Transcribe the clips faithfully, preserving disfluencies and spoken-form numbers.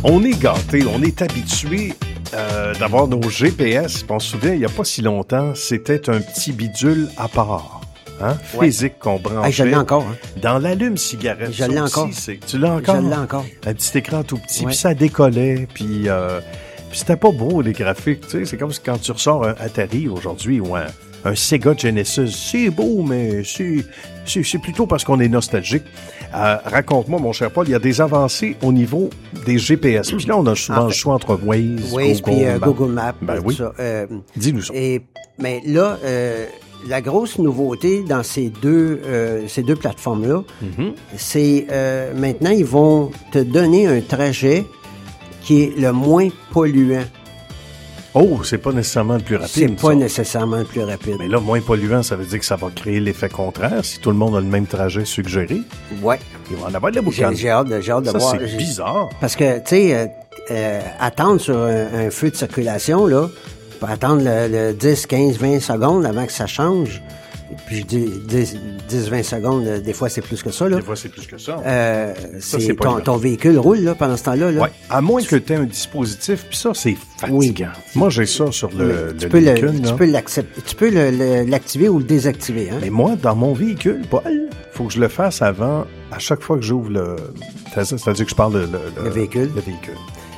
On est gâtés, on est habitué euh, d'avoir nos G P S. On se souvient, il n'y a pas si longtemps, c'était un petit bidule à part, hein, ouais. physique qu'on branchait. Hey, je l'ai encore. Hein. Dans l'allume-cigarette. Je l'ai encore. Aussi, tu l'as encore? Je l'ai encore. Un petit écran tout petit, ouais. puis ça décollait, puis... Euh, puis c'était pas beau, les graphiques, tu sais. C'est comme quand tu ressors un Atari aujourd'hui ou un, un Sega Genesis. C'est beau, mais c'est, c'est, c'est plutôt parce qu'on est nostalgique. Euh, raconte-moi, mon cher Paul, il y a des avancées au niveau des G P S. Puis là, on a souvent en fait, le choix entre Waze, Waze Google, puis, euh, Maps. Google Maps. Ben oui. Ça. Euh, Dis-nous ça. Et, mais là, euh, la grosse nouveauté dans ces deux, euh, ces deux plateformes-là, mm-hmm. c'est euh, maintenant, ils vont te donner un trajet qui est le moins polluant. Oh, c'est pas nécessairement le plus rapide. C'est pas ça. nécessairement le plus rapide. Mais là, moins polluant, ça veut dire que ça va créer l'effet contraire. Si tout le monde a le même trajet suggéré, ouais. il va en avoir de la boucane. J'ai, j'ai hâte de, j'ai hâte de ça, voir. c'est j'ai... bizarre. Parce que, tu sais, euh, euh, attendre sur un, un feu de circulation, là, pour attendre le, le dix, quinze, vingt secondes avant que ça change. Puis je dis dix, vingt secondes, des fois c'est plus que ça. Là. Des fois c'est plus que ça. Euh, ça c'est, c'est ton, ton véhicule roule là, pendant ce temps-là. Là. Oui, à moins que tu aies un dispositif, puis ça c'est fatigant. Oui. Moi j'ai ça sur le, tu le peux véhicule. Le, tu peux, l'accepter, tu peux le, le, l'activer ou le désactiver. Hein? Mais moi, dans mon véhicule, Paul, il faut que je le fasse avant, à chaque fois que j'ouvre le... C'est-à-dire que je parle de le, le, le véhicule. Le véhicule.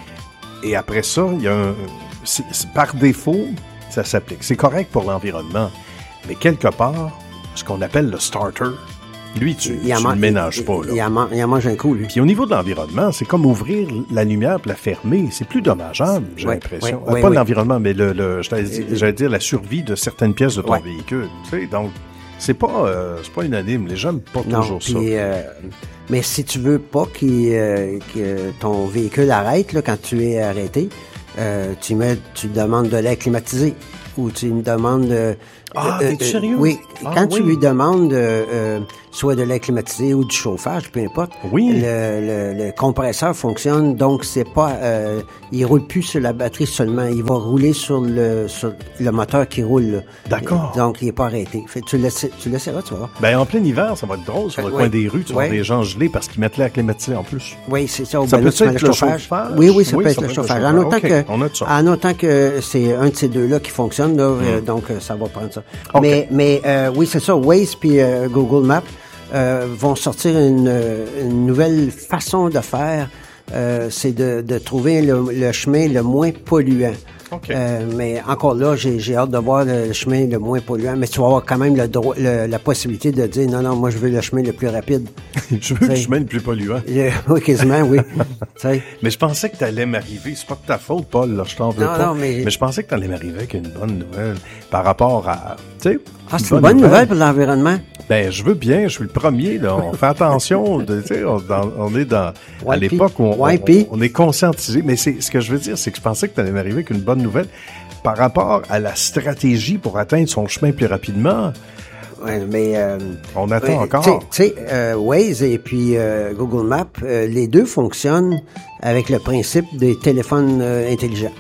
Et après ça, il y a un... C'est, c'est, par défaut, ça s'applique. C'est correct pour l'environnement. Mais quelque part, ce qu'on appelle le starter, lui, tu ne man- le ménages pas. Là. Il, en man- il en mange un coup, lui. Puis au niveau de l'environnement, c'est comme ouvrir la lumière et la fermer. C'est plus dommageable, j'ai ouais, l'impression. Ouais, euh, pas ouais, l'environnement, mais le, le je t'allais dire, j'allais dire la survie de certaines pièces de ton ouais. véhicule. Tu sais, donc, c'est pas, euh, c'est pas unanime. Les gens n'aiment pas non, toujours pis, ça. Euh, mais si tu veux pas qu'il, euh, que ton véhicule arrête là, quand tu es arrêté, euh, tu mets, tu demandes de l'air climatisé. Ou tu me demandes... Euh, ah, euh, t'es-tu sérieux? Oui. Ah, Quand oui. tu lui demandes euh, euh, soit de l'air climatisé ou du chauffage, peu importe, oui. le, le, le compresseur fonctionne, donc c'est pas... Euh, il roule plus sur la batterie seulement, il va rouler sur le sur le moteur qui roule. Là. D'accord. Donc, il est pas arrêté. Fait, tu l'essaieras, tu l'essaieras, tu vas voir. Ben, en plein hiver, ça va être drôle. Sur le ouais. coin des rues, tu vas ouais. voir des gens gelés parce qu'ils mettent l'air climatisé en plus. Oui, c'est ça. Au ça ben, peut là, tu mets être le le chauffage. chauffage? Oui, oui, ça oui, peut ça être peut le être chauffage. Le en, autant okay. que, On a de ça. en autant que c'est un de ces deux-là qui fonctionne, là, mm. euh, donc ça va prendre ça. Okay. Mais, mais euh, oui, c'est ça. Waze puis euh, Google Maps euh, vont sortir une, une nouvelle façon de faire. Euh, c'est de, de trouver le, le chemin le moins polluant. Okay. Euh, mais encore là, j'ai, j'ai hâte de voir le chemin le moins polluant. Mais tu vas avoir quand même le droit, le, la possibilité de dire non, non, moi je veux le chemin le plus rapide. Je veux T'sais, le chemin le plus polluant. Euh, oui, quasiment, oui. Mais je pensais que tu allais m'arriver. C'est pas de ta faute, Paul, là, je t'en veux non, pas. Non, mais... mais je pensais que tu allais m'arriver avec une bonne nouvelle par rapport à. Tu sais. Ah, c'est une bonne nouvelle, nouvelle pour l'environnement. Ben, je veux bien, je suis le premier, là. On fait attention, tu sais, on, on est dans, ouais, à l'époque où on, ouais, on, on est conscientisé. Mais c'est, ce que je veux dire, c'est que je pensais que tu allais m'arriver avec une bonne nouvelle par rapport à la stratégie pour atteindre son chemin plus rapidement. Oui, mais... Euh, on attend euh, encore. Tu sais, euh, Waze et puis euh, Google Maps, euh, les deux fonctionnent avec le principe des téléphones euh, intelligents.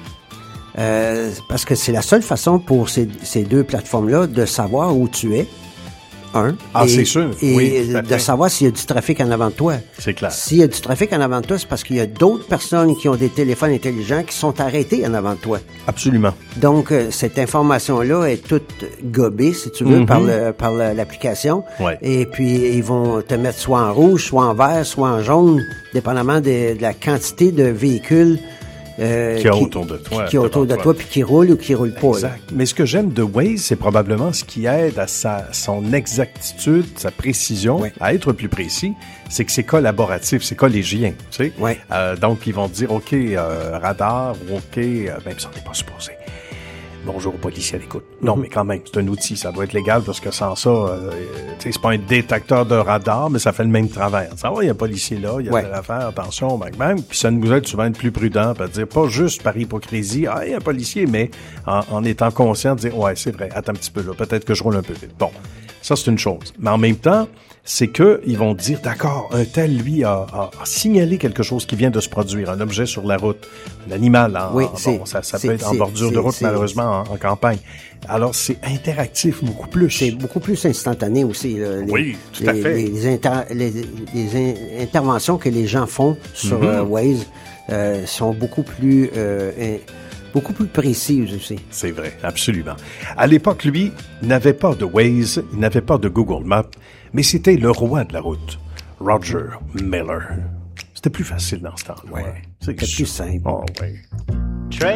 Euh, parce que c'est la seule façon pour ces, ces deux plateformes-là de savoir où tu es. Un. Ah, et, c'est sûr. Et oui, de savoir s'il y a du trafic en avant de toi. C'est clair. S'il y a du trafic en avant de toi, c'est parce qu'il y a d'autres personnes qui ont des téléphones intelligents qui sont arrêtés en avant de toi. Absolument. Donc, euh, cette information-là est toute gobée, si tu veux, mm-hmm. par, le, par le, l'application. Ouais. Et puis, ils vont te mettre soit en rouge, soit en vert, soit en jaune, dépendamment de, de la quantité de véhicules Euh, qui, qui, autour de toi, qui, qui autour de toi, toi puis qui roule ou qui roule pas. Exact. Là. Mais ce que j'aime de Waze, c'est probablement ce qui aide à sa, son exactitude, sa précision, oui. à être plus précis, c'est que c'est collaboratif, c'est collégien, tu sais. Oui. Euh, donc, ils vont dire, OK, euh, radar, OK, euh, même si on n'est pas supposé. Bonjour aux policiers à l'écoute. Non, mm-hmm. mais quand même, c'est un outil, ça doit être légal parce que sans ça, euh, tu sais, c'est pas un détecteur de radar, mais ça fait le même travail. Ça va, il y a un policier là, il y a ouais. de l'affaire, attention, bang, bang. Puis ça nous aide souvent à être plus prudent, à dire pas juste par hypocrisie, ah, il y a un policier, mais en, en étant conscient de dire, ouais, c'est vrai, attends un petit peu là, peut-être que je roule un peu vite. Bon. Ça, c'est une chose. Mais en même temps, c'est que ils vont dire, d'accord, un tel, lui, a, a, a signalé quelque chose qui vient de se produire, un objet sur la route, un animal, en, oui, en, bon, ça, ça peut être en bordure de route, malheureusement, en, en campagne. Alors, c'est interactif beaucoup plus. C'est beaucoup plus instantané aussi. Là. Les, oui, tout les, à fait. Les, les, inter, les, les in, interventions que les gens font sur mm-hmm. euh, Waze euh, sont beaucoup plus... Euh, in, beaucoup plus précises aussi. C'est vrai, absolument. À l'époque, lui, n'avait pas de Waze, il n'avait pas de Google Maps, mais c'était le roi de la route, Roger Miller. C'était plus facile dans ce temps-là. Ouais, c'était plus simple. Oh, ouais.